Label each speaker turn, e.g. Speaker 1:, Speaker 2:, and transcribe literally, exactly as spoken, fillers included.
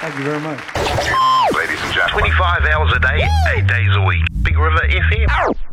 Speaker 1: Thank you very much.
Speaker 2: Ladies and gentlemen. twenty-five hours a day, eight days a week. Big River F M.